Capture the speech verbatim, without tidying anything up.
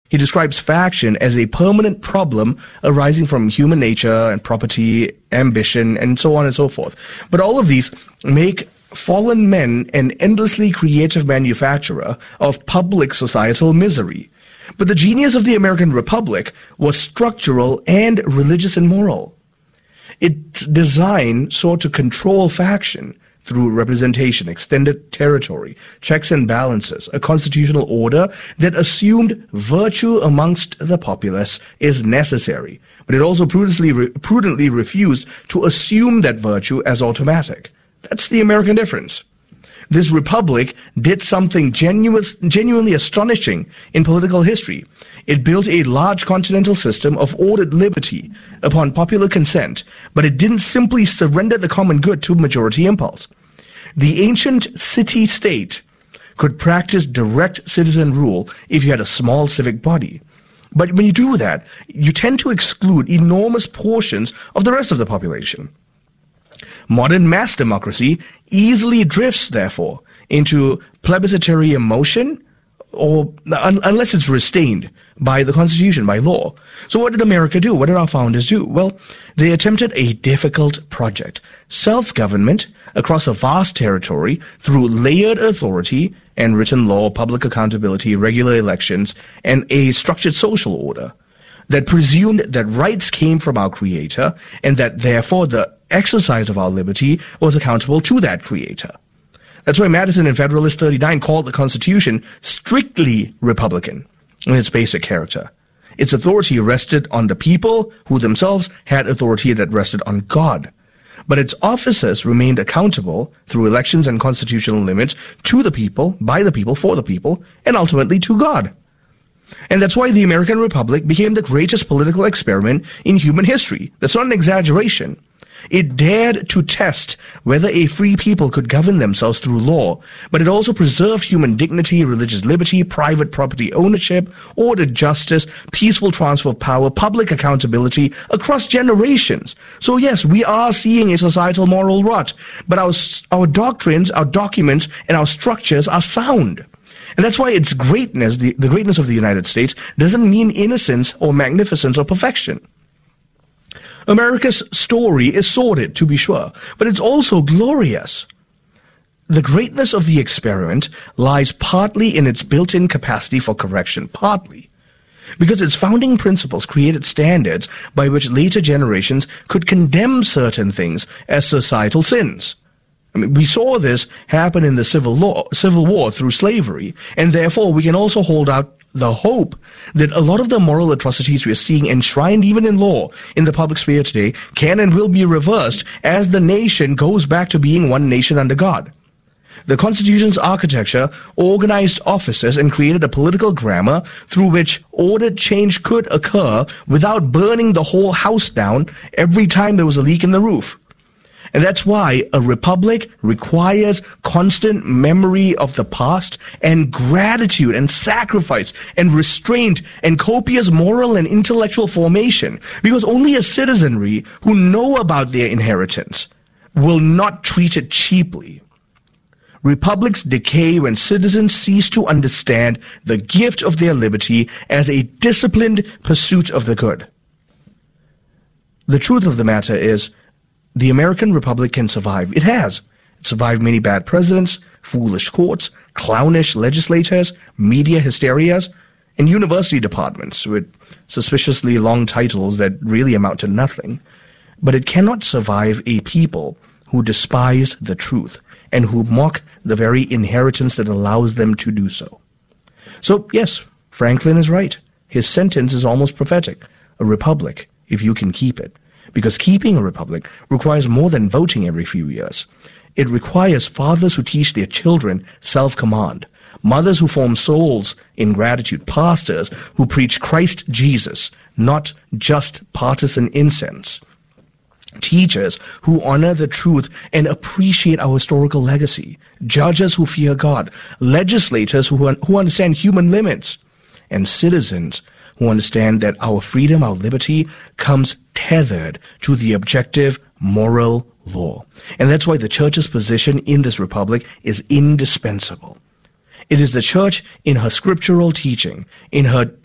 He describes faction as a permanent problem arising from human nature and property, ambition, and so on and so forth. But all of these make fallen men an endlessly creative manufacturer of public societal misery. But the genius of the American Republic was structural and religious and moral. Its design sought to control faction through representation, extended territory, checks and balances, a constitutional order that assumed virtue amongst the populace is necessary, but it also prudently, re- prudently refused to assume that virtue as automatic. That's the American difference. This republic did something genuine, genuinely astonishing in political history. It built a large continental system of ordered liberty upon popular consent, but it didn't simply surrender the common good to majority impulse. The ancient city-state could practice direct citizen rule if you had a small civic body. But when you do that, you tend to exclude enormous portions of the rest of the population. Modern mass democracy easily drifts, therefore, into plebiscitary emotion, or un- unless it's restrained by the Constitution, by law. So what did America do? What did our founders do? Well, they attempted a difficult project: self-government across a vast territory through layered authority and written law, public accountability, regular elections, and a structured social order that presumed that rights came from our Creator and that therefore the exercise of our liberty was accountable to that Creator. That's why Madison in Federalist thirty-nine called the Constitution strictly Republican in its basic character. Its authority rested on the people, who themselves had authority that rested on God. But its officers remained accountable through elections and constitutional limits to the people, by the people, for the people, and ultimately to God. And that's why the American Republic became the greatest political experiment in human history. That's not an exaggeration. It dared to test whether a free people could govern themselves through law, but it also preserved human dignity, religious liberty, private property ownership, ordered justice, peaceful transfer of power, public accountability across generations. So yes, we are seeing a societal moral rot, but our, our doctrines, our documents, and our structures are sound. And that's why its greatness, the, the greatness of the United States, doesn't mean innocence or magnificence or perfection. America's story is sordid, to be sure, but it's also glorious. The greatness of the experiment lies partly in its built-in capacity for correction, partly, because its founding principles created standards by which later generations could condemn certain things as societal sins. I mean, we saw this happen in the Civil Law, Civil War through slavery, and therefore we can also hold out the hope that a lot of the moral atrocities we are seeing enshrined even in law in the public sphere today can and will be reversed as the nation goes back to being one nation under God. The Constitution's architecture organized officers and created a political grammar through which ordered change could occur without burning the whole house down every time there was a leak in the roof. And that's why a republic requires constant memory of the past and gratitude and sacrifice and restraint and copious moral and intellectual formation, because only a citizenry who know about their inheritance will not treat it cheaply. Republics decay when citizens cease to understand the gift of their liberty as a disciplined pursuit of the good. The truth of the matter is, the American Republic can survive. It has. It survived many bad presidents, foolish courts, clownish legislators, media hysterias, and university departments with suspiciously long titles that really amount to nothing. But it cannot survive a people who despise the truth and who mock the very inheritance that allows them to do so. So, yes, Franklin is right. His sentence is almost prophetic. A republic, if you can keep it. Because keeping a republic requires more than voting every few years. It requires fathers who teach their children self-command, mothers who form souls in gratitude, pastors who preach Christ Jesus, not just partisan incense, teachers who honor the truth and appreciate our historical legacy, judges who fear God, legislators who, who understand human limits, and citizens who understand that our freedom, our liberty, comes tethered to the objective moral law. And that's why the church's position in this republic is indispensable. It is the church in her scriptural teaching, in her